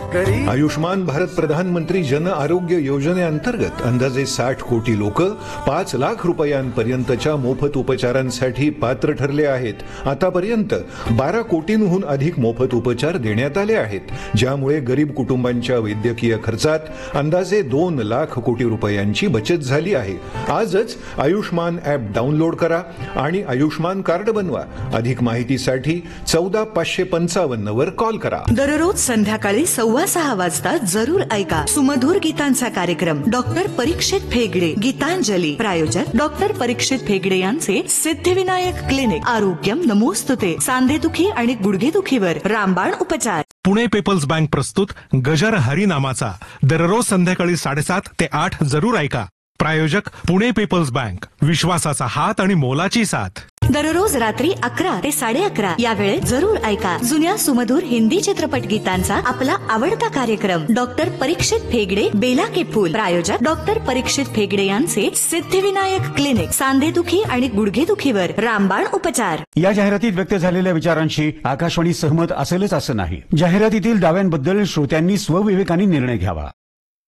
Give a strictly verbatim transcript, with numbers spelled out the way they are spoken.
गरीब आयुष्मान भारत प्रधानमंत्री जन आरोग्य योजनेअंतर्गत अंदाजे साठ कोटी लोक पाच लाख रुपयांपर्यंतच्या मोफत उपचारांसाठी पात्र ठरले आहेत। आतापर्यंत बारा कोटींहून अधिक मोफत उपचार देण्यात आले आहेत, ज्यामुळे गरीब कुटुंबांच्या वैद्यकीय खर्चात अंदाजे दोन लाख कोटी रुपयांची बचत झाली आहे। आजच आयुष्मान ॲप डाउनलोड करा आणि आयुष्मान कार्ड बनवा। अधिक माहितीसाठी चौदा पाचशे पंचावन्न वर कॉल करा। दररोज संध्याकाळी सव्वा सहा वाजता जरूर ऐका सुमधुर गीतांचा कार्यक्रम। डॉक्टर परीक्षित फेगडे गीतांजली, प्रायोजक डॉक्टर परीक्षित फेगडे यांचे सिद्धिविनायक क्लिनिक। आरोग्यम नमोस्तुते। सांधेदुखी आणि गुडघेदुखीवर रामबाण उपचार। पुणे पीपल्स बँक प्रस्तुत गजर हरिनामाचा दररोज संध्याकाळी साडेसात ते आठ जरूर ऐका। प्रायोजक पुणे पीपल्स बँक, विश्वासाचा हात आणि मोलाची साथ। दररोज रात्री अकरा ते साडे अकरा या वेळेत जरूर ऐका जुन्या सुमधुर हिंदी चित्रपट गीतांचा आपला आवडता कार्यक्रम डॉक्टर परीक्षित फेगडे बेला के फूल। प्रायोजक डॉक्टर परीक्षित फेगडे यांचे सिद्धिविनायक क्लिनिक। सांधेदुखी आणि गुडघेदुखीवर रामबाण उपचार। या जाहिरातीत व्यक्त झालेल्या विचारांशी आकाशवाणी सहमत असेलच असं नाही। जाहिरातीतील दाव्यांबद्दल श्रोत्यांनी स्वविवेकाने निर्णय घ्यावा।